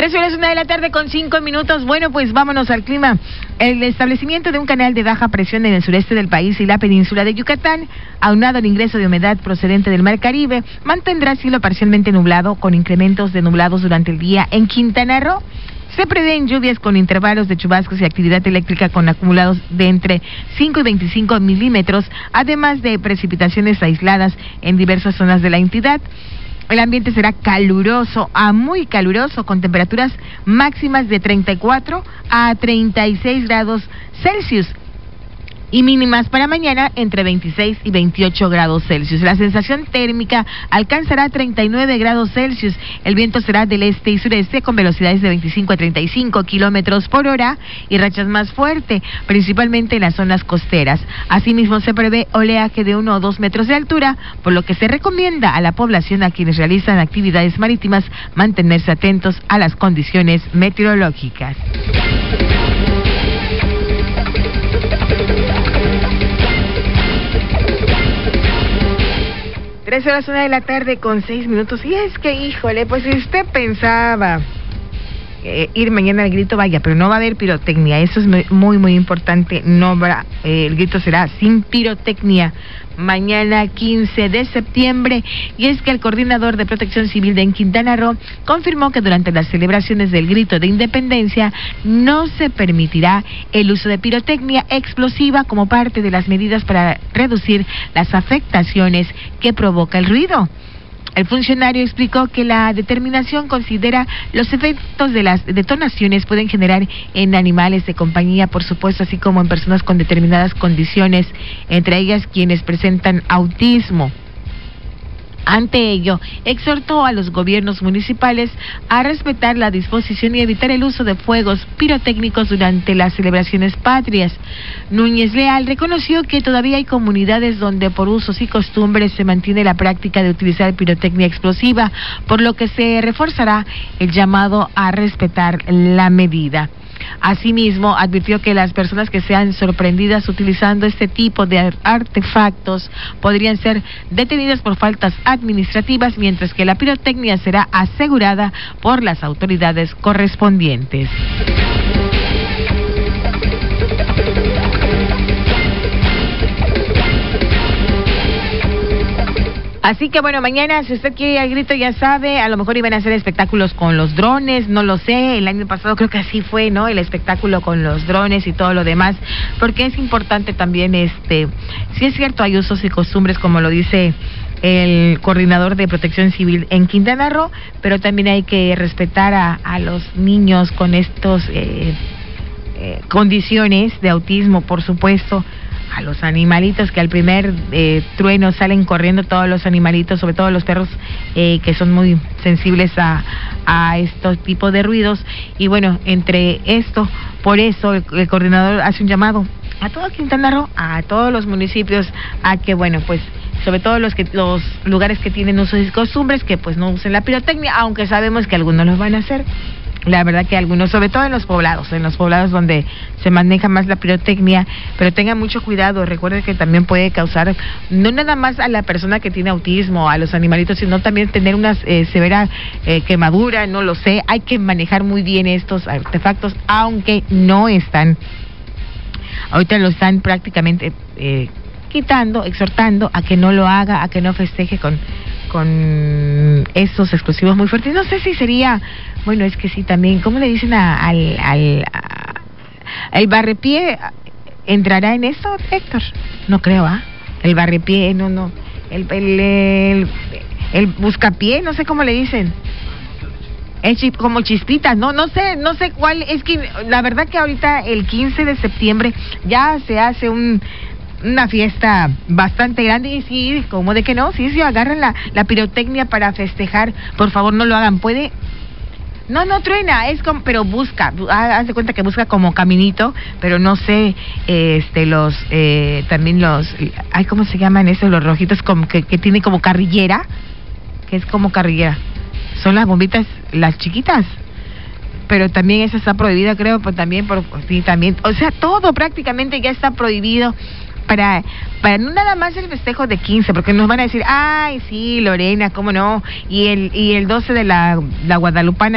3 horas, 1 de la tarde con 5 minutos. Bueno, pues vámonos al clima. El establecimiento de un canal de baja presión en el sureste del país y la península de Yucatán, aunado al ingreso de humedad procedente del Mar Caribe, mantendrá cielo parcialmente nublado con incrementos de nublados durante el día en Quintana Roo. Se prevén lluvias con intervalos de chubascos y actividad eléctrica con acumulados de entre 5 y 25 milímetros, además de precipitaciones aisladas en diversas zonas de la entidad. El ambiente será caluroso a muy caluroso, con temperaturas máximas de 34 a 36 grados Celsius. Y mínimas para mañana entre 26 y 28 grados Celsius. La sensación térmica alcanzará 39 grados Celsius. El viento será del este y sureste con velocidades de 25 a 35 kilómetros por hora y rachas más fuerte, principalmente en las zonas costeras. Asimismo, se prevé oleaje de 1 o 2 metros de altura, por lo que se recomienda a la población, a quienes realizan actividades marítimas, mantenerse atentos a las condiciones meteorológicas. 3 horas, 1 de la tarde con 6 minutos. Y es que, híjole, pues si usted pensaba ir mañana al grito, vaya, pero no va a haber pirotecnia. Eso es muy, muy importante. No habrá, el grito será sin pirotecnia mañana 15 de septiembre. Y es que el coordinador de Protección Civil de Quintana Roo confirmó que durante las celebraciones del grito de independencia no se permitirá el uso de pirotecnia explosiva como parte de las medidas para reducir las afectaciones que provoca el ruido. El funcionario explicó que la determinación considera los efectos de las detonaciones pueden generar en animales de compañía, por supuesto, así como en personas con determinadas condiciones, entre ellas quienes presentan autismo. Ante ello, exhortó a los gobiernos municipales a respetar la disposición y evitar el uso de fuegos pirotécnicos durante las celebraciones patrias. Núñez Leal reconoció que todavía hay comunidades donde por usos y costumbres se mantiene la práctica de utilizar pirotecnia explosiva, por lo que se reforzará el llamado a respetar la medida. Asimismo, advirtió que las personas que sean sorprendidas utilizando este tipo de artefactos podrían ser detenidas por faltas administrativas, mientras que la pirotecnia será asegurada por las autoridades correspondientes. Así que bueno, mañana si usted quiere ir al grito, ya sabe, a lo mejor iban a hacer espectáculos con los drones, no lo sé, el año pasado creo que así fue, ¿no? El espectáculo con los drones y todo lo demás, porque es importante también, si es cierto, hay usos y costumbres, como lo dice el coordinador de Protección Civil en Quintana Roo, pero también hay que respetar a los niños con estos condiciones de autismo, por supuesto, a los animalitos que al primer trueno salen corriendo, todos los animalitos, sobre todo los perros que son muy sensibles a estos tipos de ruidos. Y bueno, entre esto, por eso el coordinador hace un llamado a todo Quintana Roo, a todos los municipios, a que bueno, pues sobre todo los lugares que tienen usos y costumbres, que pues no usen la pirotecnia, aunque sabemos que algunos lo van a hacer. La verdad que algunos, sobre todo en los poblados donde se maneja más la pirotecnia, pero tengan mucho cuidado. Recuerden que también puede causar, no nada más a la persona que tiene autismo, a los animalitos, sino también tener una severa quemadura, no lo sé. Hay que manejar muy bien estos artefactos, aunque no están, ahorita lo están prácticamente quitando, exhortando a que no lo haga, a que no festeje con estos explosivos muy fuertes. No sé si sería, bueno, es que sí también, ¿cómo le dicen el barrepié entrará en eso, Héctor? No creo, el barrepié, no, el buscapié, no sé cómo le dicen. Es como chispitas, no sé cuál, es que la verdad que ahorita el 15 de septiembre ya se hace una fiesta bastante grande y sí, como de que no, sí, agarran la pirotecnia para festejar, por favor no lo hagan, puede, no truena, es como, pero busca, haz de cuenta que busca como caminito, pero no sé, también ay, ¿cómo se llaman esos? Los rojitos como que tiene como carrillera, que es como carrillera, son las bombitas, las chiquitas, pero también esa está prohibida, creo, pues también, o sea, todo prácticamente ya está prohibido. Para no nada más el festejo de 15, porque nos van a decir, ay, sí, Lorena, cómo no, y el 12 de la Guadalupana